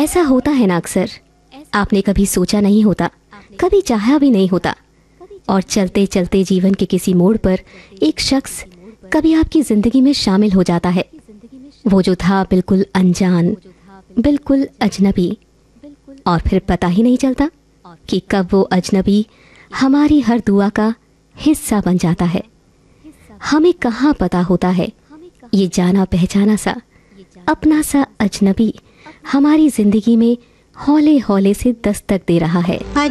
ऐसा होता है ना अक्सर, आपने कभी सोचा नहीं होता, कभी चाहा भी नहीं होता, और चलते चलते जीवन के किसी मोड़ पर एक शख्स कभी आपकी जिंदगी में शामिल हो जाता है। वो जो था बिल्कुल अनजान, बिल्कुल अजनबी, और फिर पता ही नहीं चलता कि कब वो अजनबी हमारी हर दुआ का हिस्सा बन जाता है। हमें कहाँ पता होता है ये जाना पहचाना सा अपना सा अजनबी हमारी जिंदगी में हौले हौले से दस्तक दे रहा है।